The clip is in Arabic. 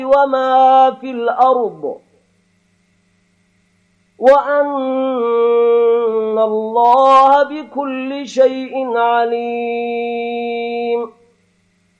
وما في الأرض وأن الله بكل شيء عليم.